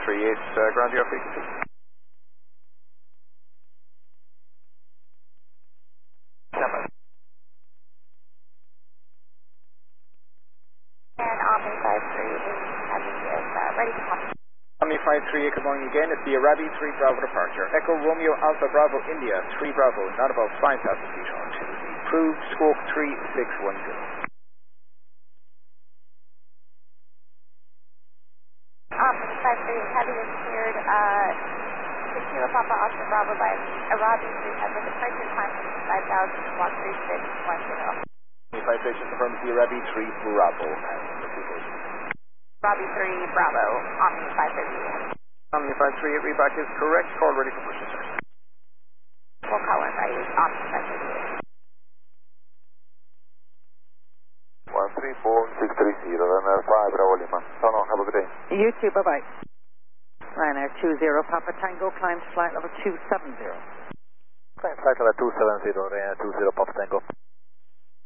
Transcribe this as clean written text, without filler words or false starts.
ground your frequency. And Omni 538 Heavy is ready to come. Omni 538, good morning again. It's the Arabi 3 Bravo departure. Echo Romeo Alpha Bravo India 3 Bravo, not above 5,000 feet on to the approved squawk 3610. Omni 538 Heavy is cleared 6 Kilo Papa Oscar Bravo by Arabi 3 Heavy. Departure time is 5,000 squawk 3610. Omni 538 confirms the Arabi 3 Bravo and notification. Arabi 3 Bravo, Omni 538. Omni 538 readback is correct. Call ready for push, sir. We'll call in by Omni 538. 134630, runner 5 Bravo Lima. So long, have a good day. You too, bye-bye. Ryanair 20 Papa Tango, climb to flight level 270. Climb flight level 270, Ryanair 20 Papa Tango.